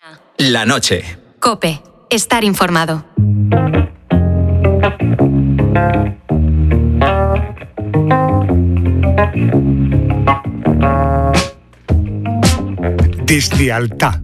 La noche. COPE. Estar informado. Deslealtad,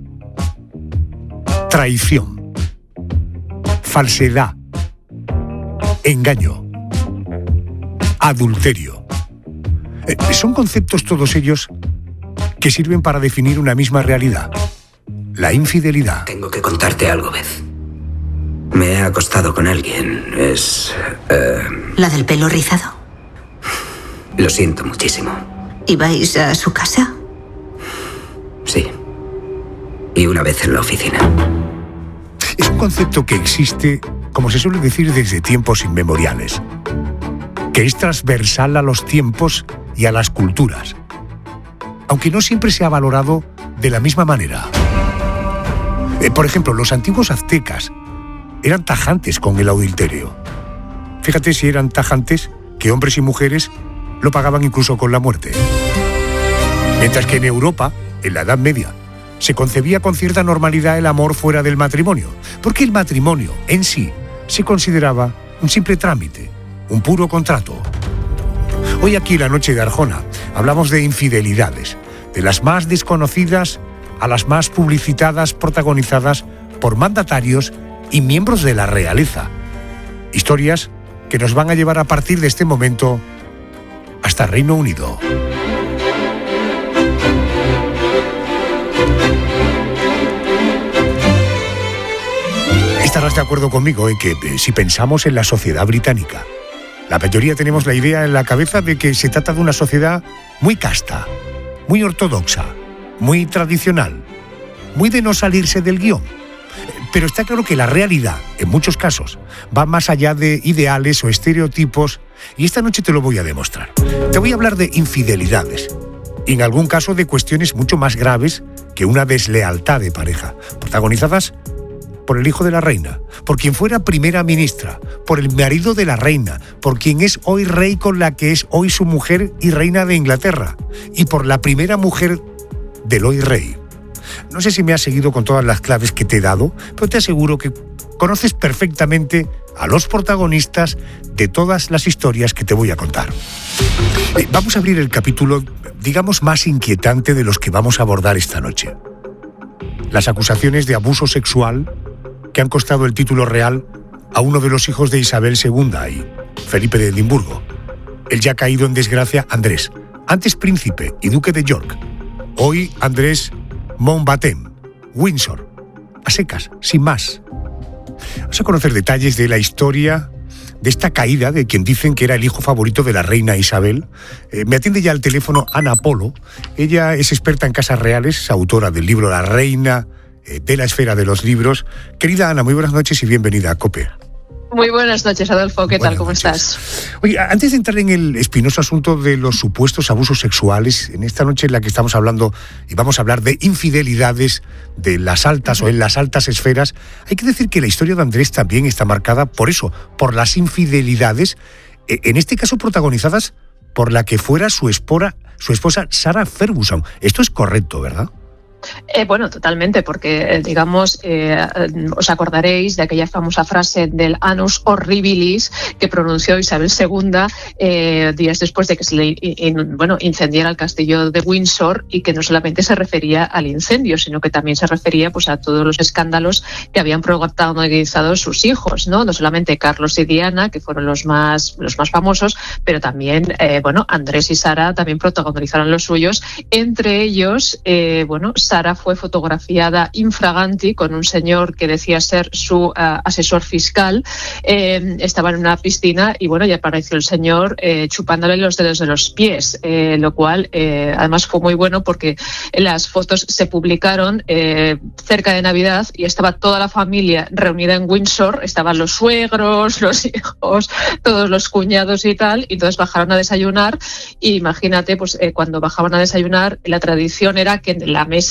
traición, falsedad, engaño, adulterio. Son conceptos todos ellos que sirven para definir una misma realidad: la infidelidad. Tengo que contarte algo, Beth. Me he acostado con alguien. Es... ¿La del pelo rizado? Lo siento muchísimo. ¿Ibais a su casa? Sí. Y una vez en la oficina. Es un concepto que existe, como se suele decir, desde tiempos inmemoriales, que es transversal a los tiempos y a las culturas, aunque no siempre se ha valorado de la misma manera. Por ejemplo, los antiguos aztecas eran tajantes con el adulterio. Fíjate si eran tajantes que hombres y mujeres lo pagaban incluso con la muerte. Mientras que en Europa, en la Edad Media, se concebía con cierta normalidad el amor fuera del matrimonio, porque el matrimonio en sí se consideraba un simple trámite, un puro contrato. Hoy aquí en La Noche de Arjona hablamos de infidelidades, de las más desconocidas a las más publicitadas, protagonizadas por mandatarios y miembros de la realeza. Historias que nos van a llevar a partir de este momento hasta Reino Unido. Estarás de acuerdo conmigo en que si pensamos en la sociedad británica, la mayoría tenemos la idea en la cabeza de que se trata de una sociedad muy casta, muy ortodoxa, muy tradicional, muy de no salirse del guión. Pero está claro que la realidad, en muchos casos, va más allá de ideales o estereotipos, y esta noche te lo voy a demostrar. Te voy a hablar de infidelidades, y en algún caso de cuestiones mucho más graves que una deslealtad de pareja, protagonizadas por el hijo de la reina, por quien fuera primera ministra, por el marido de la reina, por quien es hoy rey con la que es hoy su mujer y reina de Inglaterra, y por la primera mujer del hoy rey. No sé si me has seguido con todas las claves que te he dado, pero te aseguro que conoces perfectamente a los protagonistas de todas las historias que te voy a contar. Vamos a abrir el capítulo, digamos, más inquietante de los que vamos a abordar esta noche. Las acusaciones de abuso sexual que han costado el título real a uno de los hijos de Isabel II y Felipe de Edimburgo, el ya caído en desgracia Andrés, antes príncipe y duque de York, hoy Andrés Mountbatten, Windsor, a secas, sin más. Vamos a conocer detalles de la historia de esta caída de quien dicen que era el hijo favorito de la reina Isabel. Me atiende ya al teléfono Ana Polo. Ella es experta en casas reales, es autora del libro La reina de la esfera de los libros. Querida Ana, muy buenas noches y bienvenida a COPE. Muy buenas noches, Adolfo. ¿Qué tal? ¿Cómo estás? Oye, antes de entrar en el espinoso asunto de los supuestos abusos sexuales, en esta noche en la que estamos hablando, y vamos a hablar de infidelidades de las altas o en las altas esferas, hay que decir que la historia de Andrés también está marcada por eso, por las infidelidades, en este caso protagonizadas por la que fuera su esposa Sarah Ferguson. Esto es correcto, ¿verdad? Bueno, totalmente, porque, digamos, os acordaréis de aquella famosa frase del annus horribilis que pronunció Isabel II días después de que se le incendiara el castillo de Windsor, y que no solamente se refería al incendio, sino que también se refería pues a todos los escándalos que habían protagonizado sus hijos, ¿no? No solamente Carlos y Diana, que fueron los más famosos, pero también, Andrés y Sara también protagonizaron los suyos. Entre ellos, Sara fue fotografiada infraganti con un señor que decía ser su asesor fiscal. Estaba en una piscina y ya apareció el señor chupándole los dedos de los pies, lo cual además fue muy bueno porque las fotos se publicaron cerca de Navidad y estaba toda la familia reunida en Windsor. Estaban los suegros, los hijos, todos los cuñados y tal, y entonces bajaron a desayunar. Y imagínate, cuando bajaban a desayunar, la tradición era que en la mesa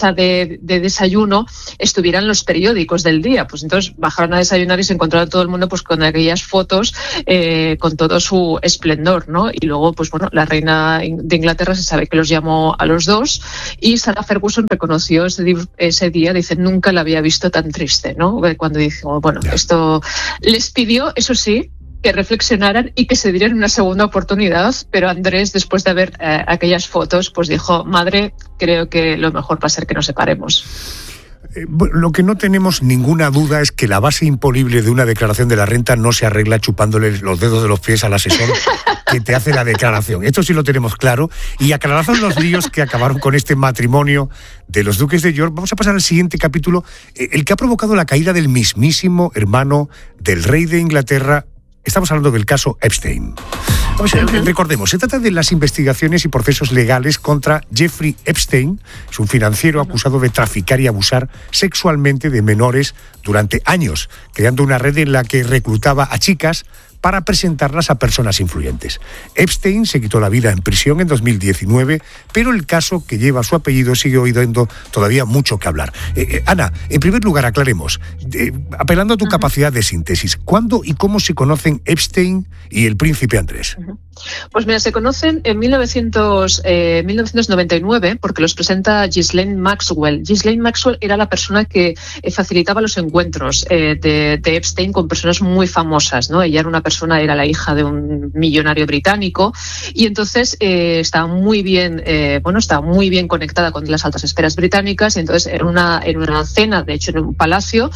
mesa de desayuno estuvieran los periódicos del día. Pues entonces bajaron a desayunar y se encontraron todo el mundo pues con aquellas fotos con todo su esplendor, ¿no? Y luego, pues bueno, la reina de Inglaterra se sabe que los llamó a los dos y Sarah Ferguson reconoció ese día, dice, nunca la había visto tan triste, ¿no? Cuando dijo, bueno, esto les pidió, eso sí, que reflexionaran y que se dieran una segunda oportunidad, pero Andrés, después de ver aquellas fotos, pues dijo, madre, creo que lo mejor va a ser que nos separemos. Lo que no tenemos ninguna duda es que la base imponible de una declaración de la renta no se arregla chupándole los dedos de los pies al asesor que te hace la declaración. Esto sí lo tenemos claro. Y aclarados los líos que acabaron con este matrimonio de los duques de York, vamos a pasar al siguiente capítulo, el que ha provocado la caída del mismísimo hermano del rey de Inglaterra. Estamos hablando del caso Epstein. Recordemos, se trata de las investigaciones y procesos legales contra Jeffrey Epstein, es un financiero acusado de traficar y abusar sexualmente de menores durante años, creando una red en la que reclutaba a chicas para presentarlas a personas influyentes. Epstein se quitó la vida en prisión en 2019, pero el caso que lleva su apellido sigue dando todavía mucho que hablar. Ana, en primer lugar, aclaremos, apelando a tu capacidad de síntesis, ¿cuándo y cómo se conocen Epstein y el príncipe Andrés? Pues mira, se conocen en 1999 porque los presenta Ghislaine Maxwell. Ghislaine Maxwell era la persona que facilitaba los encuentros de Epstein con personas muy famosas, ¿no? Ella era la hija de un millonario británico y entonces estaba muy bien conectada con las altas esferas británicas y entonces en una cena, de hecho en un palacio,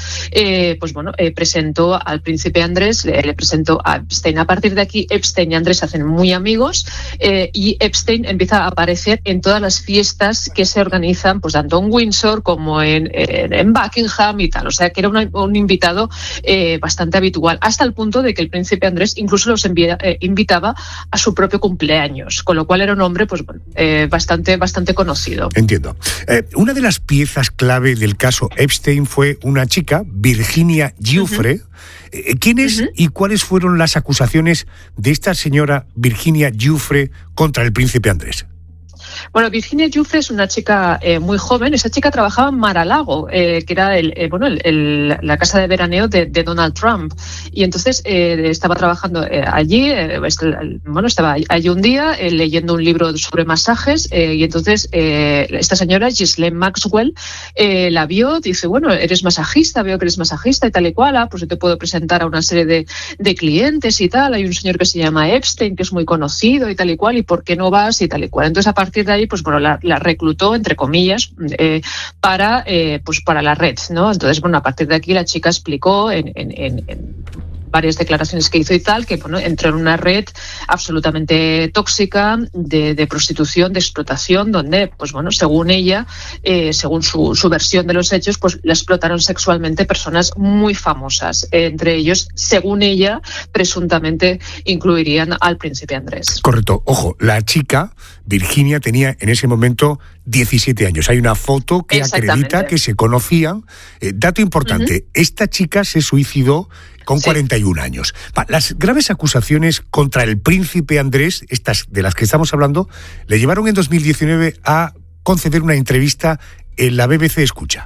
presentó al príncipe Andrés, le presentó a Epstein. A partir de aquí Epstein y Andrés se hacen muy amigos y Epstein empieza a aparecer en todas las fiestas que se organizan pues tanto en Windsor como en Buckingham y tal, o sea que era un invitado bastante habitual, hasta el punto de que el príncipe Andrés incluso los invitaba a su propio cumpleaños, con lo cual era un hombre bastante conocido. Entiendo. Una de las piezas clave del caso Epstein fue una chica, Virginia Giuffre. ¿Quién es y cuáles fueron las acusaciones de esta señora Virginia Giuffre contra el príncipe Andrés? Bueno, Virginia Giuffre es una chica muy joven. Esa chica trabajaba en Mar-a-Lago, que era la casa de veraneo de Donald Trump. Y entonces estaba trabajando allí, estaba allí un día leyendo un libro sobre masajes y entonces esta señora, Ghislaine Maxwell, la vio, dice, bueno, eres masajista, veo que eres masajista y tal y cual, pues yo te puedo presentar a una serie de clientes y tal. Hay un señor que se llama Epstein, que es muy conocido y tal y cual, ¿y por qué no vas? Y tal y cual. Entonces, a partir de ahí, pues bueno, la reclutó, entre comillas, para la red, ¿no? Entonces, bueno, a partir de aquí la chica explicó en varias declaraciones que hizo y tal, que bueno, entró en una red absolutamente tóxica de prostitución, de explotación, donde, pues bueno, según ella, según su versión de los hechos, pues la explotaron sexualmente personas muy famosas. Entre ellos, según ella, presuntamente incluirían al príncipe Andrés. Correcto. Ojo, la chica, Virginia, tenía en ese momento 17 años. Hay una foto que acredita que se conocían. Dato importante, esta chica se suicidó con 41 años. Las graves acusaciones contra el príncipe Andrés, estas de las que estamos hablando, le llevaron en 2019 a conceder una entrevista en la BBC Escucha.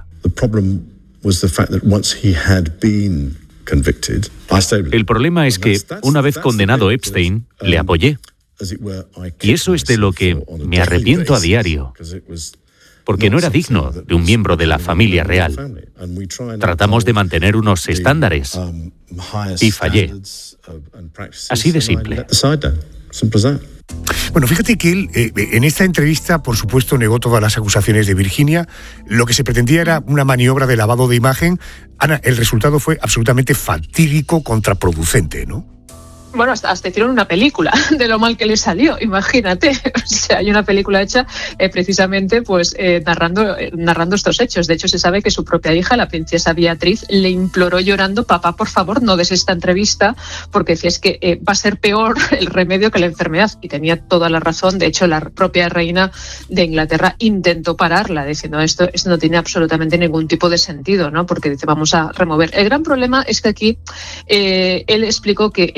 El problema es que, una vez condenado Epstein, le apoyé. Y eso es de lo que me arrepiento a diario, porque no era digno de un miembro de la familia real. Tratamos de mantener unos estándares y fallé. Así de simple. Bueno, fíjate que él, en esta entrevista, por supuesto, negó todas las acusaciones de Virginia. Lo que se pretendía era una maniobra de lavado de imagen. Ana, el resultado fue absolutamente fatídico, contraproducente, ¿no? Bueno, hasta hicieron una película de lo mal que le salió, imagínate. O sea, hay una película hecha precisamente pues narrando estos hechos. De hecho, se sabe que su propia hija, la princesa Beatriz, le imploró llorando, papá, por favor, no des esta entrevista, porque decía, es que va a ser peor el remedio que la enfermedad. Y tenía toda la razón. De hecho, la propia reina de Inglaterra intentó pararla, diciendo, esto no tiene absolutamente ningún tipo de sentido, ¿no? Porque dice, vamos a remover. El gran problema es que aquí él explicó que él no sabía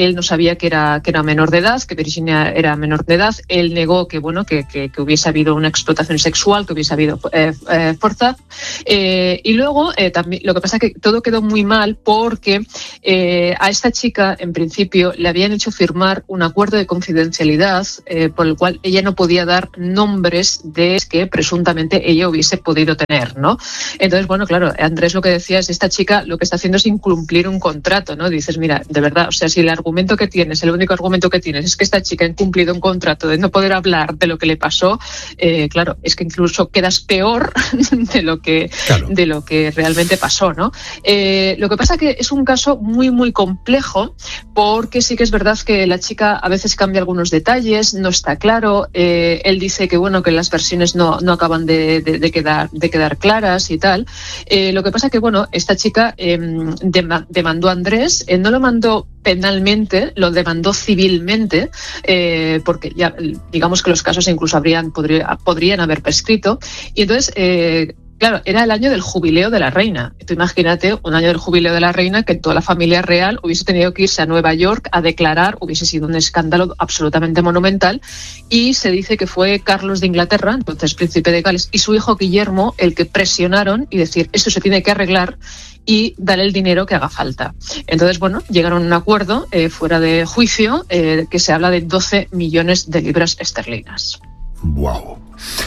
sabía que era menor de edad, que Virginia era menor de edad. Él negó que hubiese habido una explotación sexual, que hubiese habido fuerza. Y luego también lo que pasa es que todo quedó muy mal porque a esta chica en principio le habían hecho firmar un acuerdo de confidencialidad por el cual ella no podía dar nombres de que presuntamente ella hubiese podido tener, ¿no? Entonces, bueno, claro, Andrés lo que decía es esta chica lo que está haciendo es incumplir un contrato, ¿no? Dices, mira, de verdad, o sea, si el único argumento que tienes es que esta chica ha incumplido un contrato de no poder hablar de lo que le pasó, claro, es que incluso quedas peor de lo que realmente pasó, ¿no? Lo que pasa que es un caso muy, muy complejo porque sí que es verdad que la chica a veces cambia algunos detalles, no está claro. Él dice que, bueno, que las versiones no acaban de quedar claras y tal. Lo que pasa que, bueno, esta chica demandó a Andrés, no lo mandó penalmente, lo demandó civilmente, porque ya digamos que los casos incluso podrían haber prescrito. Y entonces, claro, era el año del jubileo de la reina. Tú imagínate un año del jubileo de la reina que toda la familia real hubiese tenido que irse a Nueva York a declarar, hubiese sido un escándalo absolutamente monumental. Y se dice que fue Carlos de Inglaterra, entonces príncipe de Gales, y su hijo Guillermo el que presionaron y decir, esto se tiene que arreglar y dar el dinero que haga falta. Entonces, bueno, llegaron a un acuerdo fuera de juicio que se habla de 12 millones de libras esterlinas. ¡Wow!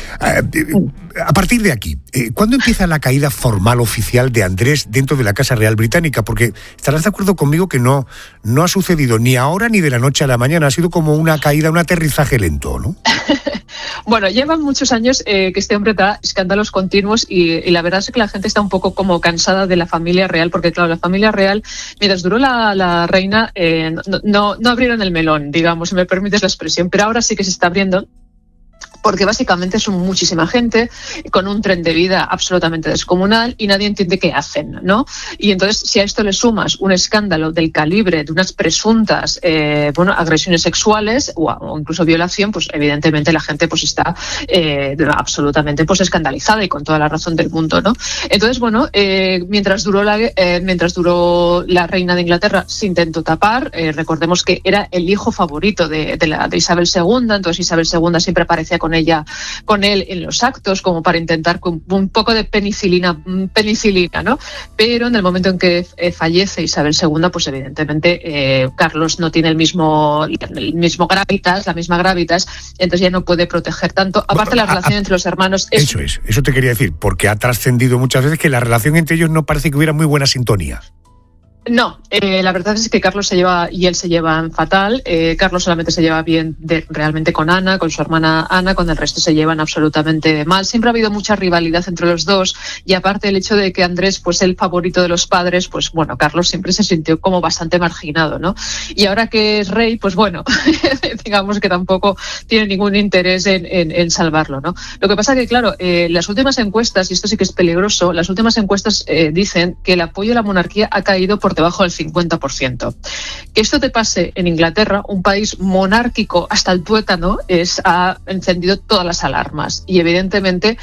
A partir de aquí, ¿cuándo empieza la caída formal oficial de Andrés dentro de la Casa Real Británica? Porque estarás de acuerdo conmigo que no ha sucedido ni ahora ni de la noche a la mañana, ha sido como una caída, un aterrizaje lento, ¿no? Bueno, llevan muchos años que este hombre da escándalos continuos y la verdad es que la gente está un poco como cansada de la familia real, porque claro, la familia real, mientras duró la reina, no abrieron el melón, digamos, si me permites la expresión, pero ahora sí que se está abriendo. Porque básicamente son muchísima gente con un tren de vida absolutamente descomunal y nadie entiende qué hacen, ¿no? Y entonces, si a esto le sumas un escándalo del calibre de unas presuntas agresiones sexuales o incluso violación, pues evidentemente la gente pues está absolutamente pues escandalizada y con toda la razón del mundo, ¿no? Entonces, bueno, mientras duró la reina de Inglaterra se intentó tapar. Recordemos que era el hijo favorito de Isabel II, entonces Isabel II siempre aparecía con él en los actos como para intentar con un poco de penicilina, ¿no? Pero en el momento en que fallece Isabel II, pues evidentemente Carlos no tiene el mismo gravitas, la misma gravitas, entonces ya no puede proteger tanto. Aparte, la relación entre los hermanos Eso te quería decir, porque ha trascendido muchas veces que la relación entre ellos no parece que hubiera muy buena sintonía. No, la verdad es que Carlos y él se llevan fatal. Carlos solamente se lleva bien realmente con Ana, con su hermana Ana, con el resto se llevan absolutamente mal. Siempre ha habido mucha rivalidad entre los dos y aparte el hecho de que Andrés, pues el favorito de los padres, pues bueno, Carlos siempre se sintió como bastante marginado, ¿no? Y ahora que es rey, pues bueno, digamos que tampoco tiene ningún interés en salvarlo, ¿no? Lo que pasa que, claro, las últimas encuestas, y esto sí que es peligroso, las últimas encuestas dicen que el apoyo a la monarquía ha caído por debajo del 50%. Que esto te pase en Inglaterra, un país monárquico hasta el tuétano, ha encendido todas las alarmas y evidentemente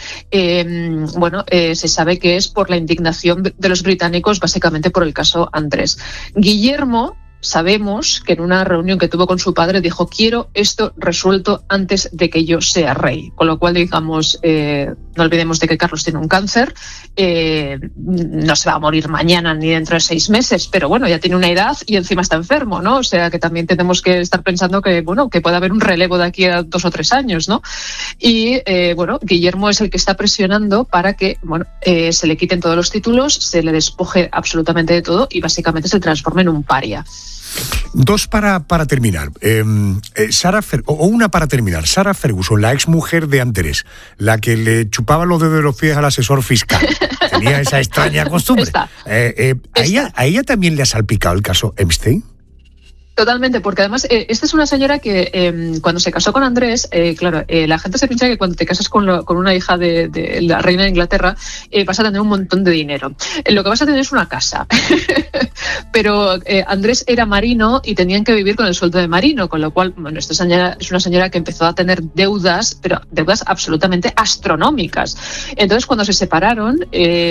se sabe que es por la indignación de los británicos, básicamente por el caso Andrés. Guillermo, sabemos que en una reunión que tuvo con su padre dijo, quiero esto resuelto antes de que yo sea rey, con lo cual digamos, no olvidemos de que Carlos tiene un cáncer, no se va a morir mañana ni dentro de 6 meses, pero bueno, ya tiene una edad y encima está enfermo, ¿no? O sea que también tenemos que estar pensando que puede haber un relevo de aquí a 2 o 3 años, ¿no? Y Guillermo es el que está presionando para que se le quiten todos los títulos, se le despoje absolutamente de todo y básicamente se transforme en un paria. Dos para terminar. Una para terminar. Sarah Ferguson, la exmujer de Andrés, la que le chupaba los dedos de los pies al asesor fiscal. Tenía esa extraña costumbre. ¿A ella también le ha salpicado el caso Epstein? Totalmente, porque además esta es una señora que cuando se casó con Andrés, la gente se piensa que cuando te casas con una hija de la reina de Inglaterra vas a tener un montón de dinero. Lo que vas a tener es una casa. Pero Andrés era marino y tenían que vivir con el sueldo de marino, con lo cual, esta señora es una señora que empezó a tener deudas, pero deudas absolutamente astronómicas. Entonces, cuando se separaron,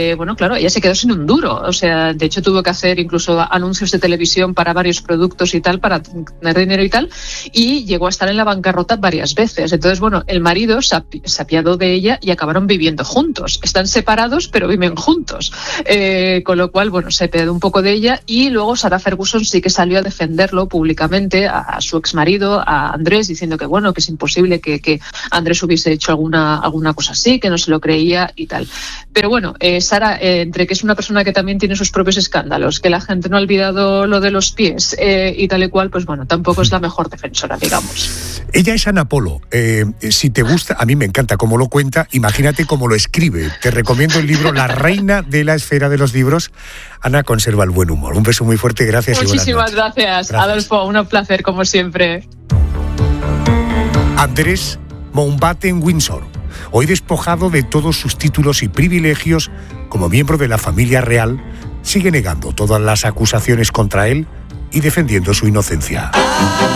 ella se quedó sin un duro. O sea, de hecho tuvo que hacer incluso anuncios de televisión para varios productos y tal, tal para tener dinero y tal, y llegó a estar en la bancarrota varias veces. Entonces, bueno, el marido se apiadó de ella y acabaron viviendo juntos. Están separados, pero viven juntos. Con lo cual, bueno, se apiadó un poco de ella, y luego Sarah Ferguson sí que salió a defenderlo públicamente a su exmarido, a Andrés, diciendo que bueno, que es imposible que Andrés hubiese hecho alguna cosa así, que no se lo creía y tal. Pero bueno, Sarah, entre que es una persona que también tiene sus propios escándalos, que la gente no ha olvidado lo de los pies y tal y cual, pues bueno, tampoco es la mejor defensora, digamos. Ella es Ana Polo. Si te gusta, a mí me encanta cómo lo cuenta, imagínate cómo lo escribe. Te recomiendo el libro La reina de la esfera de los libros. Ana conserva el buen humor. Un beso muy fuerte, gracias. Muchísimas gracias, Adolfo, un placer como siempre. Andrés Mountbatten-Windsor, hoy despojado de todos sus títulos y privilegios como miembro de la familia real, sigue negando todas las acusaciones contra él y defendiendo su inocencia.